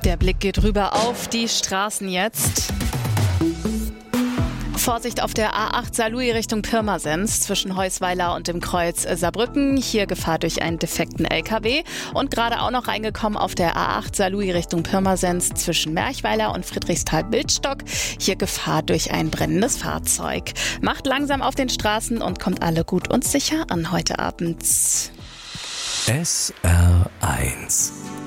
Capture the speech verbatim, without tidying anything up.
Der Blick geht rüber auf die Straßen jetzt. Vorsicht auf der A acht Saarlouis Richtung Pirmasens zwischen Heusweiler und dem Kreuz Saarbrücken. Hier Gefahr durch einen defekten L K W. Und gerade auch noch reingekommen auf der A acht Saarlouis Richtung Pirmasens zwischen Merchweiler und Friedrichsthal-Bildstock. Hier Gefahr durch ein brennendes Fahrzeug. Macht langsam auf den Straßen und kommt alle gut und sicher an heute Abend. S R eins